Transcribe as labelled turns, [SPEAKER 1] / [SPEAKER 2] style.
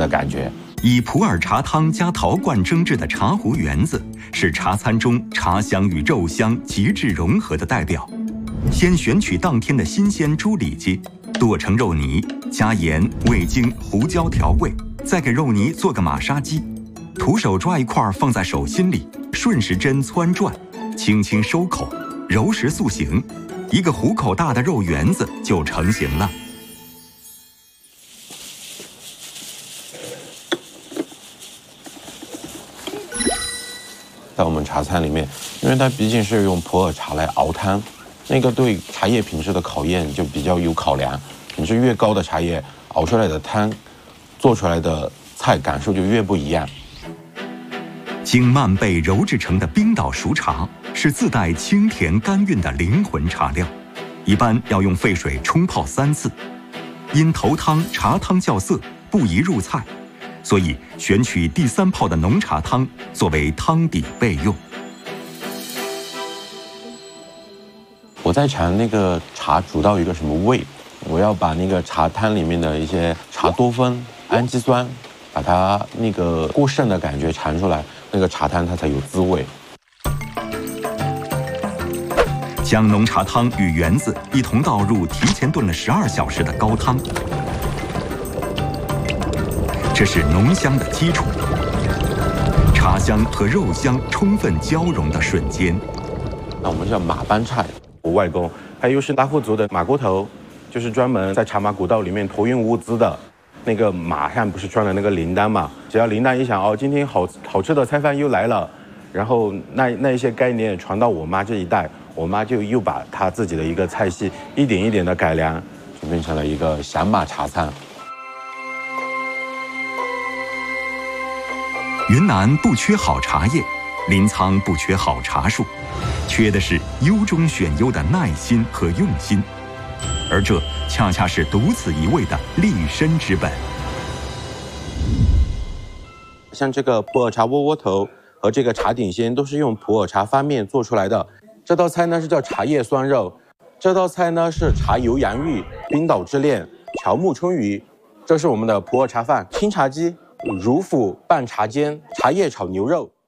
[SPEAKER 1] 感觉。
[SPEAKER 2] 以普洱茶汤加陶罐蒸制的茶壶圆子，是茶餐中茶香与肉香极致融合的代表。先选取当天的新鲜猪里脊，剁成肉泥，加盐、味精、胡椒调味，再给肉泥做个马杀鸡。徒手抓一块放在手心里，顺时针汆转，轻轻收口，揉实塑形，一个虎口大的肉圆子就成型了。
[SPEAKER 1] 在我们茶餐里面，因为它毕竟是用普洱茶来熬汤，那个对茶叶品质的考验就比较有考量。品质越高的茶叶，熬出来的汤，做出来的菜感受就越不一样。
[SPEAKER 2] 经慢焙揉制成的冰岛熟茶是自带清甜甘韵的灵魂茶料，一般要用沸水冲泡3次。因头汤茶汤较涩，不宜入菜，所以选取第3泡的浓茶汤作为汤底备用。
[SPEAKER 1] 我在尝那个茶煮到一个什么味，我要把那个茶汤里面的一些茶多酚、氨基酸，把它那个过剩的感觉尝出来，那个茶汤它才有滋味。
[SPEAKER 2] 将浓茶汤与圆子一同倒入提前炖了12小时的高汤，这是浓香的基础。茶香和肉香充分交融的瞬间，
[SPEAKER 1] 那我们叫马帮菜。我外公他又是大户族的马锅头，就是专门在茶马古道里面托运物资的。那个马上不是装了那个铃铛嘛？只要铃铛一响，哦，今天好吃的菜饭又来了。然后那一些概念传到我妈这一代，我妈就又把她自己的一个菜系一点一点的改良，就变成了一个响马茶餐。
[SPEAKER 2] 云南不缺好茶叶，临沧不缺好茶树，缺的是优中选优的耐心和用心，而这恰恰是独此一味的立身之本。
[SPEAKER 1] 像这个普洱茶窝窝头和这个茶顶鲜都是用普洱茶翻面做出来的。这道菜呢是叫茶叶酸肉，这道菜呢是茶油洋芋、冰岛之恋、乔木春鱼。这是我们的普洱茶饭、青茶鸡、乳腐拌茶尖、茶叶炒牛肉。